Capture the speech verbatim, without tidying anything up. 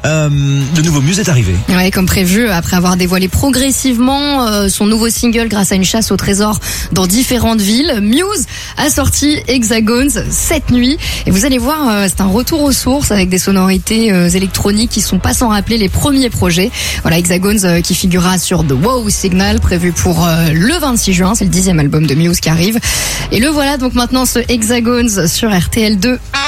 Euh, le nouveau Muse est arrivé. Ouais, comme prévu, après avoir dévoilé progressivement euh, son nouveau single grâce à une chasse au trésor dans différentes villes, Muse a sorti Hexagons cette nuit. Et vous allez voir, euh, c'est un retour aux sources avec des sonorités euh, électroniques qui sont pas sans rappeler les premiers projets. Voilà, Hexagons euh, qui figurera sur The Wow Signal, prévu pour euh, le vingt-six juin. C'est le dixième album de Muse qui arrive. Et le voilà donc maintenant, ce Hexagons sur R T L deux.